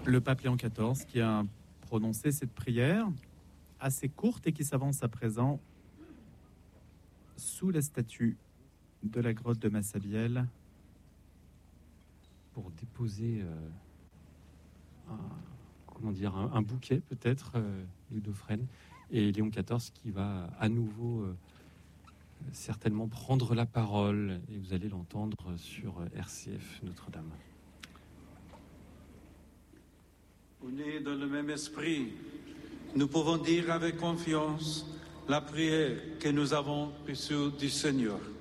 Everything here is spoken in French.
le pape Léon XIV qui a prononcé cette prière assez courte et qui s'avance à présent sous la statue de la grotte de Massabielle pour déposer un bouquet peut-être, Ludofrène, et Léon XIV qui va à nouveau certainement prendre la parole, et vous allez l'entendre sur RCF Notre-Dame. Unis dans le même esprit, nous pouvons dire avec confiance la prière que nous avons reçue du Seigneur.